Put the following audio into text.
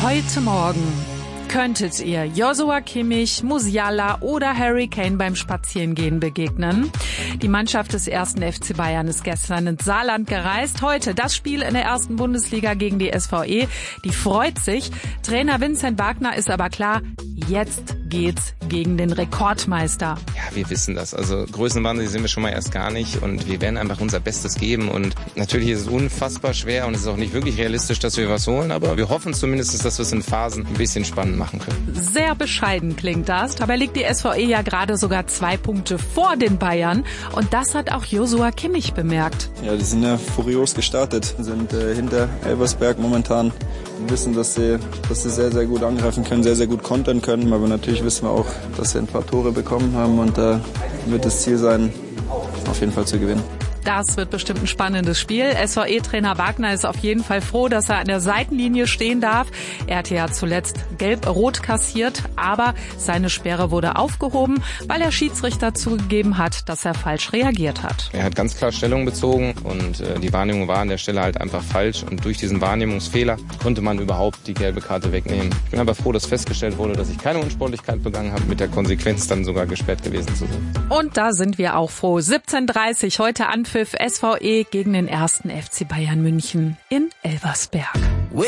Heute Morgen könntet ihr Joshua Kimmich, Musiala oder Harry Kane beim Spazierengehen begegnen. Die Mannschaft des 1. FC Bayern ist gestern ins Saarland gereist. Heute das Spiel in der 1. Bundesliga gegen die SVE. Die freut sich. Trainer Vincent Wagner ist aber klar, jetzt geht's gegen den Rekordmeister. Ja, wir wissen das. Also Größenwahnsinn sind wir schon mal erst gar nicht und wir werden einfach unser Bestes geben. Und natürlich ist es unfassbar schwer und es ist auch nicht wirklich realistisch, dass wir was holen, aber wir hoffen zumindest, dass wir es in Phasen ein bisschen spannend machen können. Sehr bescheiden klingt das. Dabei liegt die SVE ja gerade sogar 2 Punkte vor den Bayern. Und das hat auch Joshua Kimmich bemerkt. Ja, die sind ja furios gestartet, sind hinter Elversberg momentan. Wir wissen, dass sie sehr, sehr gut angreifen können, sehr, sehr gut kontern können. Aber natürlich wissen wir auch, dass sie ein paar Tore bekommen haben. Und da wird das Ziel sein, auf jeden Fall zu gewinnen. Das wird bestimmt ein spannendes Spiel. SVE-Trainer Wagner ist auf jeden Fall froh, dass er an der Seitenlinie stehen darf. Er hatte ja zuletzt gelb-rot kassiert, aber seine Sperre wurde aufgehoben, weil der Schiedsrichter zugegeben hat, dass er falsch reagiert hat. Er hat ganz klar Stellung bezogen und die Wahrnehmung war an der Stelle halt einfach falsch. Und durch diesen Wahrnehmungsfehler konnte man überhaupt die gelbe Karte wegnehmen. Ich bin aber froh, dass festgestellt wurde, dass ich keine Unsportlichkeit begangen habe, mit der Konsequenz dann sogar gesperrt gewesen zu sein. Und da sind wir auch froh. 17:30 heute Anpfiff SVE gegen den 1. FC Bayern München in Elversberg.